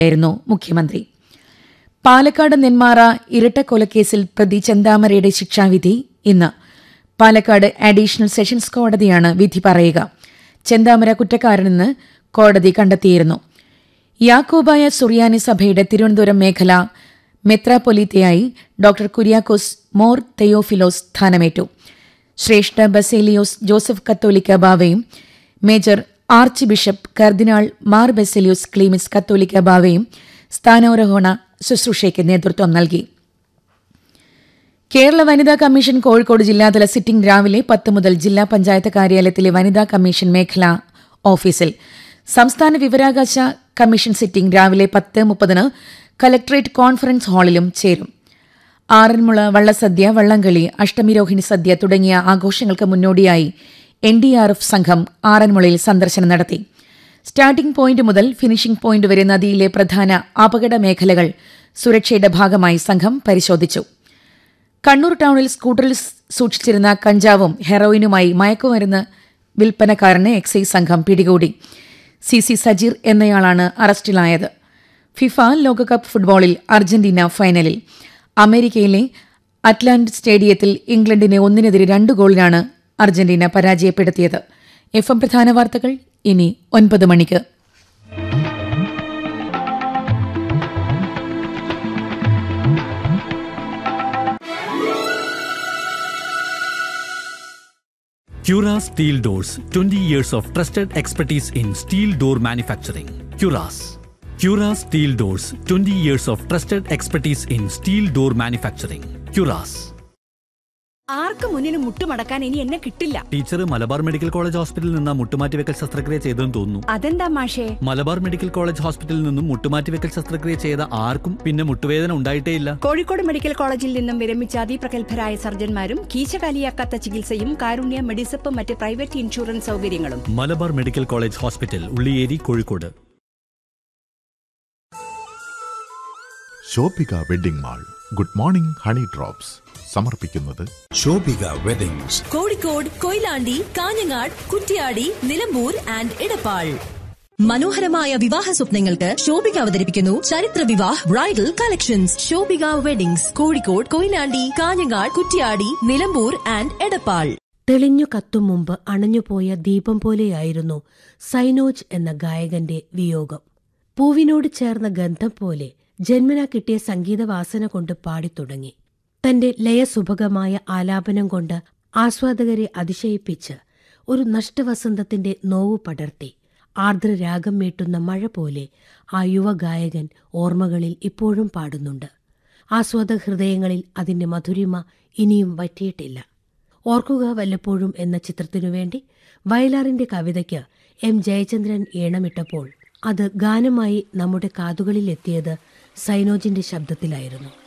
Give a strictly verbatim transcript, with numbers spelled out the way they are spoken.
ായിരുന്നു മുഖ്യമന്ത്രി. പാലക്കാട് നെന്മാറ ഇരട്ടക്കൊലക്കേസിൽ പ്രതി ചെന്താമരയുടെ ശിക്ഷാവിധി ഇന്ന്. പാലക്കാട് അഡീഷണൽ സെഷൻസ് കോടതിയാണ് വിധി പറയുക. ചെന്താമര കുറ്റക്കാരനെന്ന് കോടതി കണ്ടെത്തിയിരുന്നു. യാക്കോബായ സുറിയാനി സഭയുടെ തിരുവനന്തപുരം മേഖല മെത്രാപ്പൊലീത്തയായി ഡോക്ടർ കുര്യാക്കോസ് മോർ തെയോഫിലോസ് സ്ഥാനമേറ്റു. ശ്രേഷ്ഠ ബസേലിയോസ് ജോസഫ് കത്തോലിക്ക ബാവയും മേജർ ആർച്ച് ബിഷപ്പ് കർദിനാൾ മാർ ബെസേലിയോസ് ക്ലീമിസ് കത്തോലിക്ക ബാവയും സ്ഥാനാരോഹണ ശുശ്രൂഷയ്ക്ക് നേതൃത്വം നൽകി. കേരള വനിതാ കമ്മീഷൻ കോഴിക്കോട് ജില്ലാതല സിറ്റിംഗ് രാവിലെ പത്ത് മുതൽ ജില്ലാ പഞ്ചായത്ത് കാര്യാലയത്തിലെ വനിതാ കമ്മീഷൻ മേഖലാ ഓഫീസിൽ. സംസ്ഥാന വിവരാവകാശ കമ്മീഷൻ സിറ്റിംഗ് രാവിലെ പത്ത് മുപ്പതിന് കലക്ടറേറ്റ് കോൺഫറൻസ് ഹാളിലും ചേരും. ആറന്മുള വള്ളസദ്യ, വള്ളംകളി, അഷ്ടമിരോഹിണി സദ്യ തുടങ്ങിയ ആഘോഷങ്ങൾക്ക് മുന്നോടിയായി എൻ ഡി ആർ എഫ് സംഘം ആറന്മുളയിൽ സന്ദർശനം നടത്തി. സ്റ്റാർട്ടിംഗ് പോയിന്റ് മുതൽ ഫിനിഷിംഗ് പോയിന്റ് വരെ നദിയിലെ പ്രധാന അപകട മേഖലകൾ സുരക്ഷയുടെ ഭാഗമായി സംഘം പരിശോധിച്ചു. കണ്ണൂർ ടൌണിൽ സ്കൂട്ടറിൽ സൂക്ഷിച്ചിരുന്ന കഞ്ചാവും ഹെറോയിനുമായി മയക്കുമരുന്ന് വിൽപ്പനക്കാരനെ എക്സൈസ് സംഘം പിടികൂടി. സി സി സജീർ എന്നയാളാണ് അറസ്റ്റിലായത്. ഫിഫ ലോകകപ്പ് ഫുട്ബോളിൽ അർജന്റീന ഫൈനലിൽ. അമേരിക്കയിലെ അറ്റ്ലാന്റ സ്റ്റേഡിയത്തിൽ ഇംഗ്ലണ്ടിനെ ഒന്നിനെതിരെ രണ്ട് ഗോളിനാണ് അർജന്റീന പരാജയപ്പെടുത്തിയത്. എഫ് എം പ്രധാന വാർത്തകൾ ഇനി ഒൻപത് മണിക്ക്. Cura Steel Doors, twenty years of trusted expertise in steel door manufacturing. Curas. Cura Steel Doors, twenty years of trusted expertise in steel door manufacturing. Curas. ആർക്ക് മുന്നിന് മുട്ടുമടക്കാൻ ഇനി എന്നെ കിട്ടില്ല. ടീച്ചർ മലബാർ മെഡിക്കൽ കോളേജ് ഹോസ്പിറ്റലിൽ നിന്ന് മുട്ടുമാറ്റിവെക്കൽ ശസ്ത്രക്രിയ ചെയ്തെന്ന് തോന്നുന്നു. അതെന്താ മാഷേ? മലബാർ മെഡിക്കൽ കോളേജ് ഹോസ്പിറ്റലിൽ നിന്നും മുട്ടുമാറ്റിവെക്കൽ ശസ്ത്രക്രിയ ചെയ്ത ആർക്കും പിന്നെ മുട്ടുവേദന ഉണ്ടായിട്ടേയില്ല. കോഴിക്കോട് മെഡിക്കൽ കോളേജിൽ നിന്നും വിരമിച്ച അതിപ്രഗത്ഭരായ സർജന്മാരും കീശകാലിയാക്കാത്ത ചികിത്സയും കാരുണ്യ മെഡിസപ്പ് മറ്റ് പ്രൈവറ്റ് ഇൻഷുറൻസ് സൗകര്യങ്ങളും. Malabar medical college hospital, Ulliyeri, Kozhikode. Shobhika wedding mall good morning honey drops സമർപ്പിക്കുന്നത് ശോഭിക വെഡിങ്സ്, കോഴിക്കോട്, കൊയിലാണ്ടി, കാഞ്ഞങ്ങാട്, കുറ്റ്യാടി, നിലമ്പൂർ ആൻഡ് ഇടപ്പാൾ. മനോഹരമായ വിവാഹ സ്വപ്നങ്ങൾക്ക് ശോഭിക അവതരിപ്പിക്കുന്നു ചരിത്ര Vivah bridal collections. Shobhika weddings, Kozhikode, Koyilandy, Kanhangad, Kuttiadi, Nilambur and Edappal. തെളിഞ്ഞു കത്തും മുമ്പ് അണഞ്ഞുപോയ ദീപം പോലെയായിരുന്നു സൈനോജ് എന്ന ഗായകന്റെ വിയോഗം. പൂവിനോട് ചേർന്ന ഗന്ധം പോലെ ജന്മനാ കിട്ടിയ സംഗീതവാസന കൊണ്ട് പാടിത്തുടങ്ങി. തന്റെ ലയസുഭകമായ ആലാപനം കൊണ്ട് ആസ്വാദകരെ അതിശയിപ്പിച്ച് ഒരു നഷ്ടവസന്തത്തിന്റെ നോവു പടർത്തി ആർദ്രരാഗം മീട്ടുന്ന മഴ പോലെ ആ യുവഗായകൻ ഓർമ്മകളിൽ ഇപ്പോഴും പാടുന്നുണ്ട്. ആസ്വാദക ഹൃദയങ്ങളിൽ അതിന്റെ മധുരിമ ഇനിയും വറ്റിയിട്ടില്ല. ഓർക്കുക വല്ലപ്പോഴും എന്ന ചിത്രത്തിനുവേണ്ടി വയലാറിന്റെ കവിതയ്ക്ക് എം ജയചന്ദ്രൻ ഈണമിട്ടപ്പോൾ അത് ഗാനമായി നമ്മുടെ കാതുകളിലെത്തിയത് സൈനോജിന്റെ ശബ്ദത്തിലായിരുന്നു.